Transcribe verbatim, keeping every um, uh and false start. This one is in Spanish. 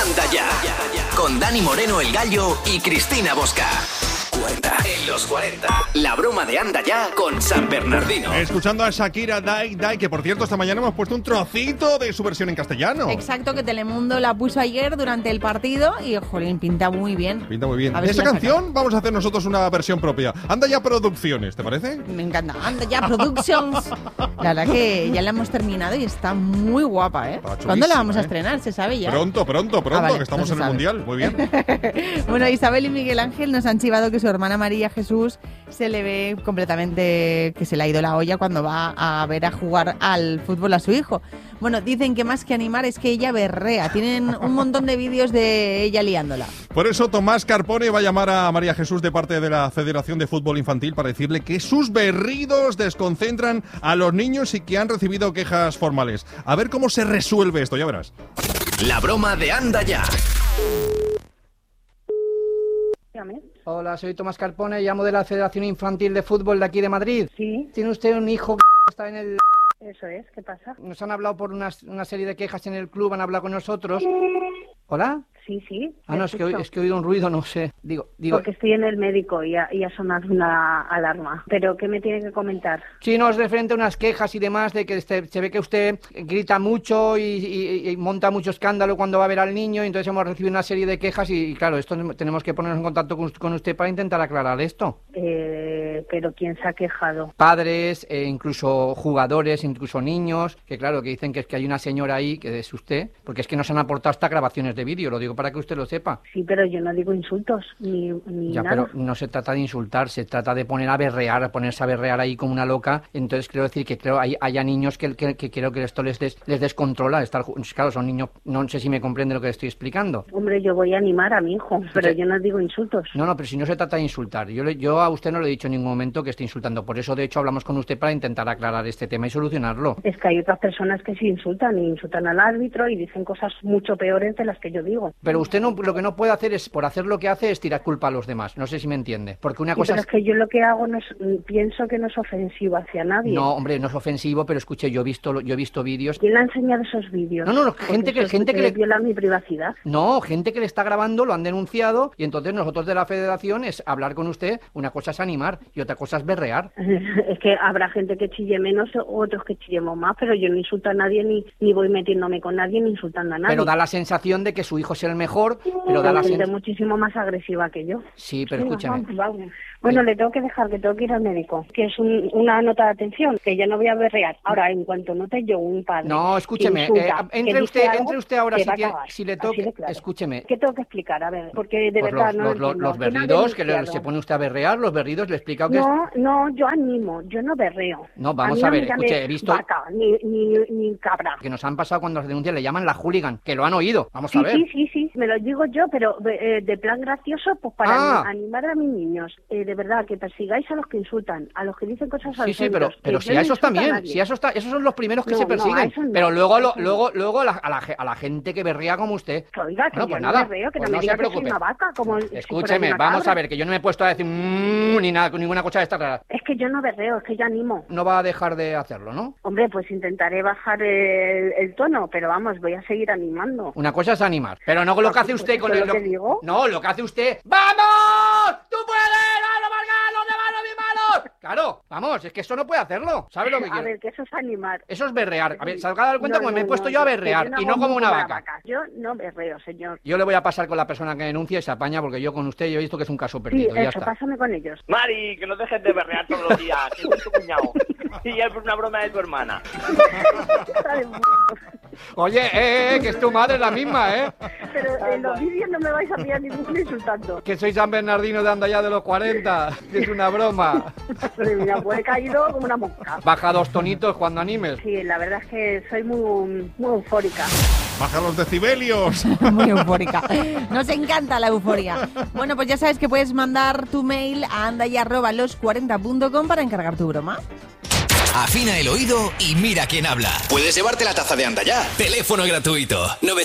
Anda Ya, con Dani Moreno el Gallo y Cristina Bosca. cuarenta en los cuarenta. La broma de Anda Ya con San Bernardino. Escuchando a Shakira Dai Dai, que por cierto esta mañana hemos puesto un trocito de su versión en castellano. Exacto, que Telemundo la puso ayer durante el partido y, jolín, pinta muy bien. Pinta muy bien. A ver De si esa la canción sacan. vamos a hacer nosotros una versión propia. Anda Ya Producciones, ¿te parece? Me encanta. Anda Ya Productions. La verdad que ya la hemos terminado y está muy guapa, ¿eh? Está ¿Cuándo la vamos a chulísima, ¿eh? estrenar? ¿Se sabe ya? Pronto, pronto, pronto, Ah, vale, que estamos no en se el sabe. Mundial. Muy bien. Bueno, Isabel y Miguel Ángel nos han chivado que su hermana María Jesús se le ve completamente que se le ha ido la olla cuando va a ver a jugar al fútbol a su hijo. Bueno, dicen que más que animar es que ella berrea. Tienen un montón de vídeos de ella liándola. Por eso Tomás Carpone va a llamar a María Jesús de parte de la Federación de Fútbol Infantil para decirle que sus berridos desconcentran a los niños y que han recibido quejas formales. A ver cómo se resuelve esto, ya verás. La broma de Anda Ya. Hola, soy Tomás Carpone, llamo de la Federación Infantil de Fútbol de aquí de Madrid. Sí, ¿Tiene usted un hijo que está en el...? eso es. ¿Qué pasa? Nos han hablado por una, una serie de quejas en el club, han hablado con nosotros. ¿Hola? Sí, sí. Ah, no, es que, he- es que he oído un ruido, no sé. Digo, digo... Porque estoy en el médico y ha, y ha sonado una alarma. ¿Pero qué me tiene que comentar? Sí, no, es referente a unas quejas y demás de que este- se ve que usted grita mucho y, y- y monta mucho escándalo cuando va a ver al niño, y entonces hemos recibido una serie de quejas y, y claro, esto tenemos que ponernos en contacto con, con usted para intentar aclarar esto. Eh, ¿Pero quién se ha quejado? Padres, eh, incluso jugadores, incluso niños, que claro, que dicen que es que hay una señora ahí, que es usted, porque es que nos han aportado hasta grabaciones de vídeo, lo digo para que usted lo sepa. Sí, pero yo no digo insultos ni, ni Ya, nada. pero no se trata de insultar, se trata de poner a berrear, a ponerse a berrear ahí como una loca. Entonces quiero decir que creo hay haya niños que, que, que creo que esto les des, les descontrola. Estar, ju- claro, son niños, no sé si me comprende lo que estoy explicando. Hombre, yo voy a animar a mi hijo, pero Sí. yo no digo insultos. No, no, pero si no se trata de insultar. Yo, le- yo a usted no le he dicho en ningún momento que esté insultando. Por eso, de hecho, hablamos con usted para intentar aclarar este tema y solucionarlo. Es que hay otras personas que sí insultan y insultan al árbitro y dicen cosas mucho peores de las que yo digo. Pero usted no, lo que no puede hacer es, por hacer lo que hace, es tirar culpa a los demás. No sé si me entiende. Porque una Sí, cosa pero es... es que yo lo que hago no es, pienso que no es ofensivo hacia nadie. No, hombre, no es ofensivo, pero escuche, yo he visto, yo he visto vídeos... ¿Quién le ha enseñado esos vídeos? No, no, no, Porque gente que- eso es gente que le- viola mi privacidad. No, gente que le está grabando, lo han denunciado, y entonces nosotros de la federación es hablar con usted, una cosa es animar y otra cosa es berrear. Es que habrá gente que chille menos o otros que chillemos más, pero yo no insulto a nadie ni, ni voy metiéndome con nadie ni insultando a nadie. Pero da la sensación de que su hijo es el mejor, pero da Hay la gente sensación... muchísimo más agresiva que yo. Sí, pero Venga, escúchame. vamos, vamos. Bueno, le tengo que dejar, que tengo que ir al médico, que es un- una nota de atención, que ya no voy a berrear. Ahora, en cuanto note yo un padre No, escúcheme, que insulta, eh, que entre dice usted- algo, entre usted ahora que si va a quiere- acabar, si le así toque- de claro. escúcheme. ¿Qué tengo que explicar? A ver, porque de Pues verdad los, no los, lo los, entiendo. los ¿Quién ha berridos, que le- denunciado? se pone usted a berrear, los berridos, le he explicado que es... No, no, yo animo, yo no berreo. No, vamos mí a no ver, me llame escuche, he visto- vaca, ni, ni, ni cabra. que nos han pasado cuando se denuncian, le llaman la hooligan, que lo han oído. Vamos Sí, a ver. sí, sí, sí, me lo digo yo, pero eh, de plan gracioso, pues para Ah. ani- animar a mis niños. Eh, de verdad, que persigáis a los que insultan, a los que dicen cosas Sí, sí, pero, obscenas, que pero yo si no a esos insulto a también, nadie. si a esos, ta- esos son los primeros que No, se no, persiguen, a esos no, pero luego, a lo- esos no. luego, luego a la, a, la, ge- a la gente que berría como usted. Que oiga, que Bueno, yo pues no nada, berreo, que pues no me no se diga que soy preocupe. una vaca, como si fuera Escúcheme, una vamos cabra. a ver, que yo no me he puesto a decir mmm, ni nada, ninguna cosa de esta rara. Es que yo no berreo, es que yo animo. No va a dejar de hacerlo, ¿no? Hombre, pues intentaré bajar el, el tono, pero vamos, voy a seguir animando. Una cosa es animar, pero no lo que Pues, hace usted pues, con eso el... es lo que digo. No, lo que hace usted... ¡Vamos! ¡Tú puedes! ¡Vamos, Margal! ¡Dónde van mis manos! Claro, vamos, es que eso no puede hacerlo. ¿Sabe lo que A quiero? ver, que eso es animar. Eso es berrear. A ver, salga a dar cuenta No, como me he no, puesto no, yo a que berrear yo y no hago como una la vaca. Yo no berreo, señor. Yo le voy a pasar con la persona que denuncia y se apaña porque yo con usted yo he visto que es un caso Sí, perdido. ya eso, está. pásame con ellos. Mari, que no dejes de berrear todos los días, que es tu cuñado. Y ya es una broma de tu hermana. Oye, eh, eh, que es tu madre la misma, ¿eh? Pero en los vídeos no me vais a pillar ninguno insultando. Que soy San Bernardino de Andaya de los cuarenta, que es una broma. Madre mía, pues he caído como una mosca. Baja dos tonitos cuando animes. Sí, la verdad es que soy muy, muy eufórica. Baja los decibelios. Muy eufórica. Nos encanta la euforia. Bueno, pues ya sabes que puedes mandar tu mail a andaya arroba los cuarenta punto com para encargar tu broma. Afina el oído y mira quién habla. Puedes llevarte la taza de Anda Ya. Teléfono gratuito.